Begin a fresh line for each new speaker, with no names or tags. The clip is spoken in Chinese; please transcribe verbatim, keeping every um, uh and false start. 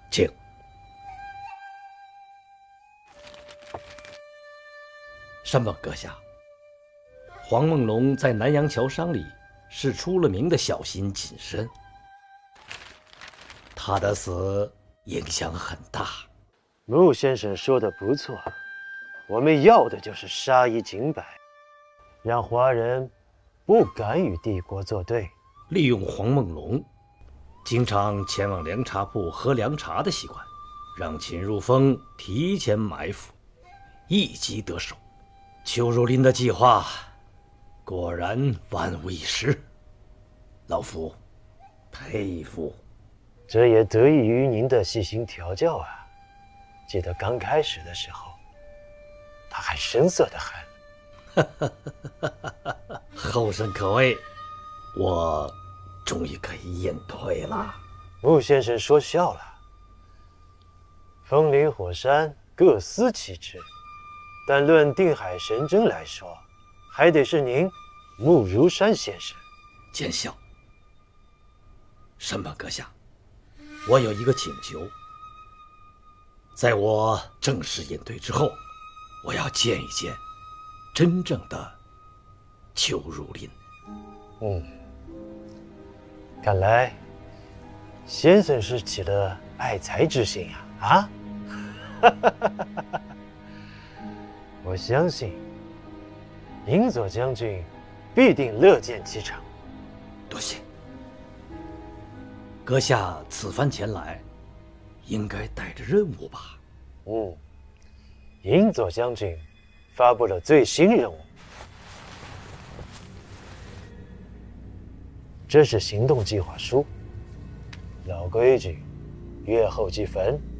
请。山本阁下，黄梦龙在南洋桥商里是出了名的小心谨慎，他的死影响很大。
穆先生说的不错，我们要的就是杀一儆百，让华人不敢与帝国作对。
利用黄梦龙经常前往凉茶铺喝凉茶的习惯，让秦如风提前埋伏，一击得手。邱如林的计划果然万无一失，老夫佩服。
这也得益于您的细心调教啊！记得刚开始的时候，他还生涩得很。
后生可畏，我终于可以隐退了。
穆先生说笑了。风林火山各司其职，但论定海神针来说，还得是您穆如山先生。
见笑。山本阁下，我有一个请求，在我正式隐退之后，我要见一见真正的邱如林。
嗯，看来先生是起了爱才之心呀！啊，我相信银佐将军必定乐见其成。
多谢。阁下此番前来，应该带着任务吧？
嗯，银佐将军发布了最新任务，这是行动计划书。老规矩，月后即焚。